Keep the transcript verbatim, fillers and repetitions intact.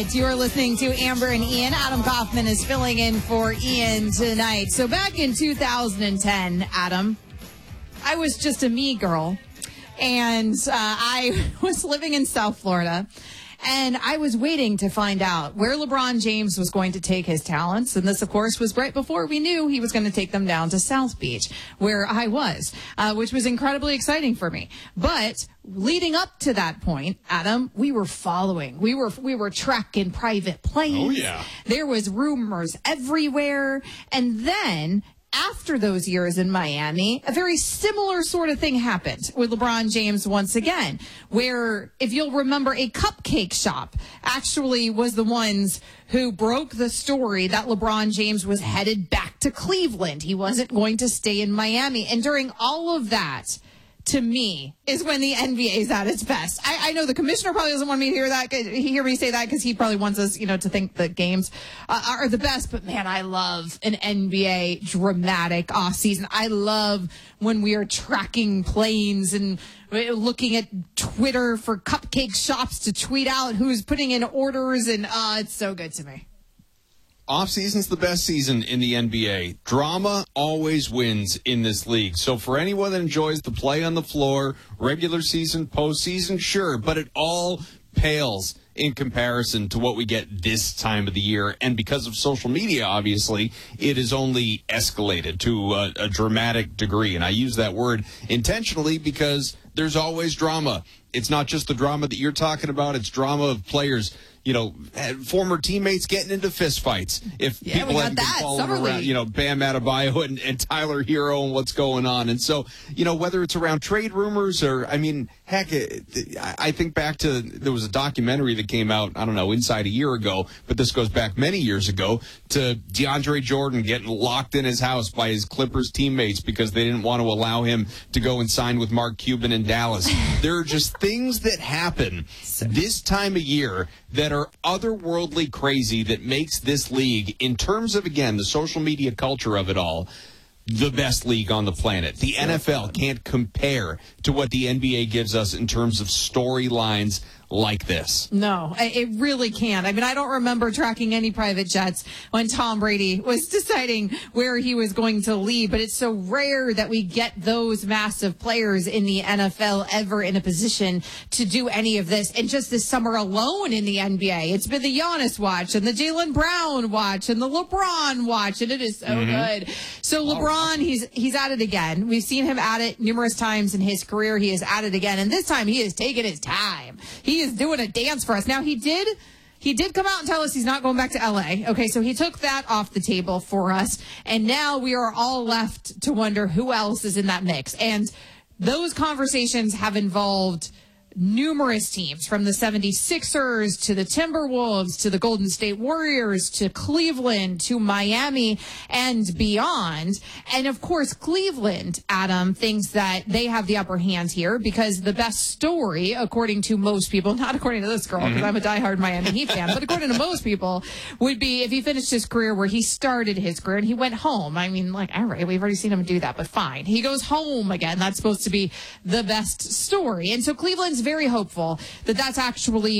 You are listening to Amber and Ian. Adam Kaufman is filling in for Ian tonight. So back in two thousand ten, Adam, I was just a me girl, and uh, I was living in South Florida, and I was waiting to find out where LeBron James was going to take his talents. And this, of course, was right before we knew he was going to take them down to South Beach, where I was, uh, which was incredibly exciting for me. But leading up to that point, Adam, we were following. We were we were tracking private planes. Oh, yeah. There was rumors everywhere. And then after those years in Miami, a very similar sort of thing happened with LeBron James once again, where, if you'll remember, a cupcake shop actually was the ones who broke the story that LeBron James was headed back to Cleveland. He wasn't going to stay in Miami. And during all of that, to me, is when the N B A is at its best. I, I know the commissioner probably doesn't want me to hear that, hear me say that, because he probably wants us, you know, to think the games uh, are the best. But man, I love an N B A dramatic off season. I love when we are tracking planes and looking at Twitter for cupcake shops to tweet out who's putting in orders, and uh, it's so good to me. Off-season's the best season in the N B A. Drama always wins in this league. So for anyone that enjoys the play on the floor, regular season, postseason, sure, but it all pales in comparison to what we get this time of the year. And because of social media, obviously, it is only escalated to a, a dramatic degree. And I use that word intentionally because there's always drama. It's not just the drama that you're talking about. It's drama of players, you know, former teammates getting into fistfights. If yeah, people haven't been that. following Summer around, League. you know, Bam Adebayo and, and Tyler Hero and what's going on. And so, you know, whether it's around trade rumors or, I mean, heck, it, I think back to, there was a documentary that came out, I don't know, inside a year ago, but this goes back many years ago, to DeAndre Jordan getting locked in his house by his Clippers teammates because they didn't want to allow him to go and sign with Mark Cuban in Dallas. There are just things that happen this time of year that are otherworldly crazy that makes this league, in terms of, again, the social media culture of it all, the best league on the planet. The N F L can't compare to what the N B A gives us in terms of storylines like this. No, it really can't. I mean, I don't remember tracking any private jets when Tom Brady was deciding where he was going to leave, but it's so rare that we get those massive players in the N F L ever in a position to do any of this. And just this summer alone in the N B A, it's been the Giannis watch and the Jaylen Brown watch and the LeBron watch, and it is so mm-hmm. good. So LeBron, he's he's at it again. We've seen him at it numerous times in his career. He is at it again, and this time he is taking his time. He is doing a dance for us. Now, he did he did come out and tell us he's not going back to L A. Okay, so he took that off the table for us, and now we are all left to wonder who else is in that mix. And those conversations have involved numerous teams, from the seventy-sixers to the Timberwolves to the Golden State Warriors to Cleveland to Miami and beyond. And of course, Cleveland, Adam, thinks that they have the upper hand here because the best story, according to most people, not according to this girl, because mm-hmm. I'm a diehard Miami Heat fan, but according to most people, would be if he finished his career where he started his career and he went home. I mean, like, all right, we've already seen him do that, but fine. He goes home again. That's supposed to be the best story. And so Cleveland's very hopeful that that's actually